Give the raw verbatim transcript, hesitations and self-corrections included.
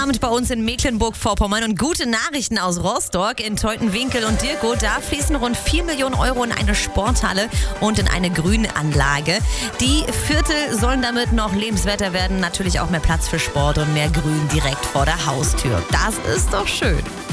Abend bei uns in Mecklenburg-Vorpommern und gute Nachrichten aus Rostock. In Teutenwinkel und Dirkow, da fließen rund vier Millionen Euro in eine Sporthalle und in eine Grünanlage. Die Viertel sollen damit noch lebenswerter werden. Natürlich auch mehr Platz für Sport und mehr Grün direkt vor der Haustür. Das ist doch schön.